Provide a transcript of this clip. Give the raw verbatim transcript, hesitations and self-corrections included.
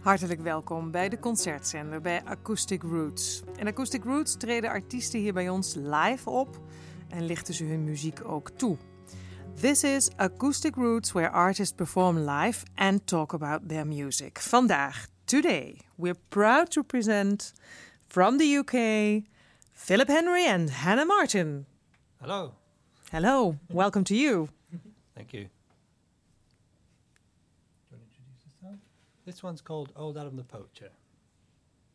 Hartelijk welkom bij de Concertzender bij Acoustic Roots. In Acoustic Roots treden artiesten hier bij ons live op en lichten ze hun muziek ook toe. This is Acoustic Roots, where artists perform live and talk about their music. Vandaag, today, we're proud to present from the U K, Philip Henry and Hannah Martin. Hello. Hello, welcome to you. Thank you. Do you want to introduce this song? This one's called Old Adam the Poacher.